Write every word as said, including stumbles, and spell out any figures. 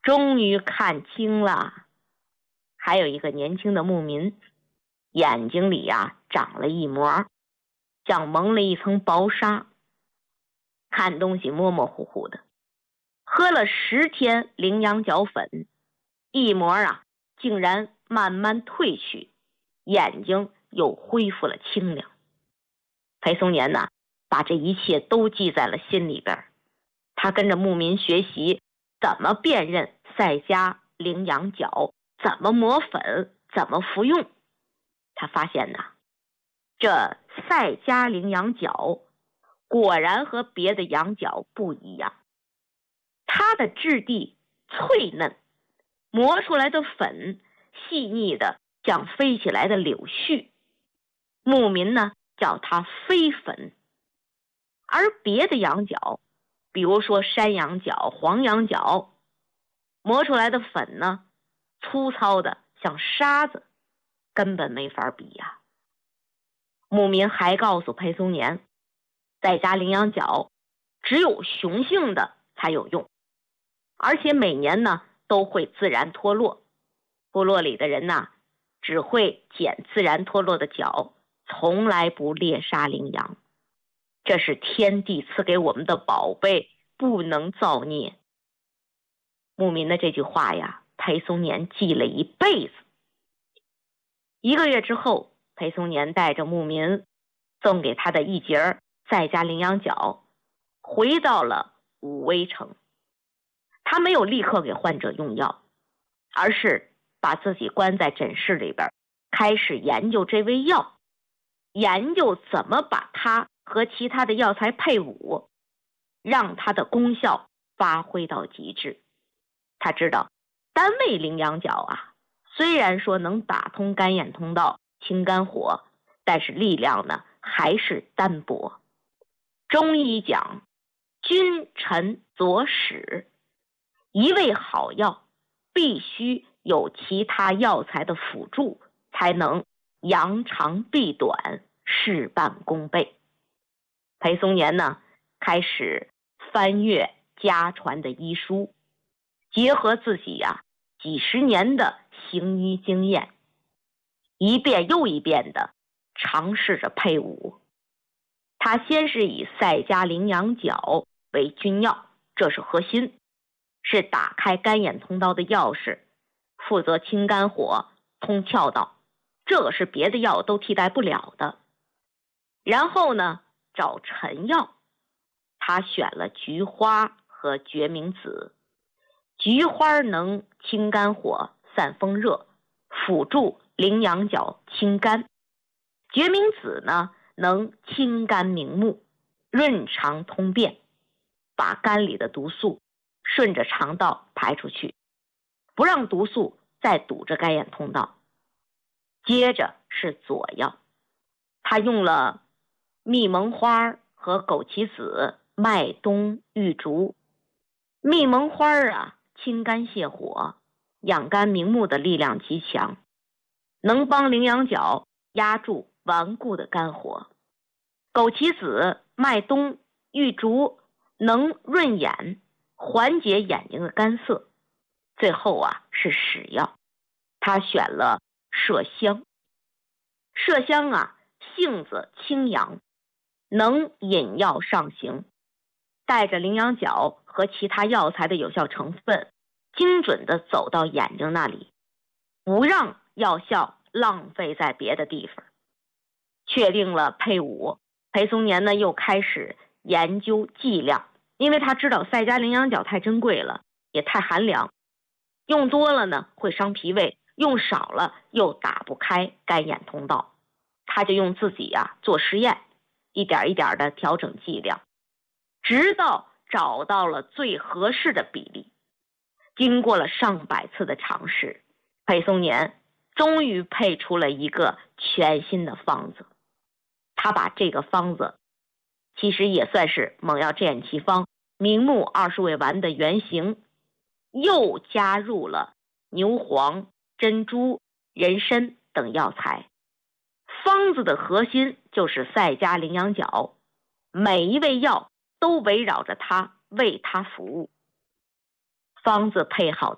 终于看清了，还有一个年轻的牧民，眼睛里呀、啊、长了一膜，像蒙了一层薄纱，看东西模模糊糊的。喝了十天羚羊角粉，一膜啊竟然慢慢褪去，眼睛又恢复了清亮。裴松年呢，把这一切都记在了心里边。他跟着牧民学习怎么辨认赛迦羚羊角，怎么磨粉，怎么服用。他发现呢，这赛迦羚羊角果然和别的羊角不一样，它的质地脆嫩，磨出来的粉细腻的像飞起来的柳絮，牧民呢叫它飞粉。而别的羊角，比如说山羊角、黄羊角，磨出来的粉呢粗糙的像沙子，根本没法比呀。牧民还告诉裴松年，赛迦羚羊角只有雄性的才有用，而且每年呢都会自然脱落，部落里的人呐只会捡自然脱落的角，从来不猎杀羚羊。这是天地赐给我们的宝贝，不能造孽。牧民的这句话呀，裴松年记了一辈子。一个月之后，裴松年带着牧民送给他的一节赛迦羚羊角回到了武威城。他没有立刻给患者用药，而是把自己关在诊室里边，开始研究这味药，研究怎么把它和其他的药材配伍，让它的功效发挥到极致。他知道单味羚羊角啊，虽然说能打通肝眼通道、清肝火，但是力量呢还是单薄。中医讲君臣佐使，一味好药必须有其他药材的辅助，才能扬长避短，事半功倍。裴松年呢开始翻阅家传的医书，结合自己呀、啊、几十年的行医经验，一遍又一遍的尝试着配伍。他先是以赛迦羚羊角为君药，这是核心，是打开肝眼通道的钥匙，负责清肝火、通窍道，这个是别的药都替代不了的。然后呢，找臣药，他选了菊花和决明子。菊花能清肝火、散风热，辅助羚羊角清肝；决明子呢，能清肝明目，润肠通便，把肝里的毒素顺着肠道排出去，不让毒素再堵着肝眼通道。接着是佐药，他用了蜜蒙花和枸杞子、麦冬、玉竹。蜜蒙花啊，清肝泻火、养肝明目的力量极强，能帮羚羊角压住顽固的肝火。枸杞子、麦冬、玉竹能润眼，缓解眼睛的干涩。最后啊是使药，他选了麝香。麝香啊性子清扬，能引药上行，带着羚羊角和其他药材的有效成分，精准地走到眼睛那里，不让药效浪费在别的地方。确定了配伍，裴松年呢又开始研究剂量，因为他知道赛迦羚羊角太珍贵了，也太寒凉，用多了呢会伤脾胃，用少了又打不开肝眼通道。他就用自己呀、啊、做实验，一点一点的调整剂量，直到找到了最合适的比例。经过了上百次的尝试，裴松年终于配出了一个全新的方子。他把这个方子其实也算是猛药制眼奇方明目二十味丸的原型，又加入了牛黄、珍珠、人参等药材。方子的核心就是赛迦羚羊角，每一味药都围绕着它为它服务。方子配好的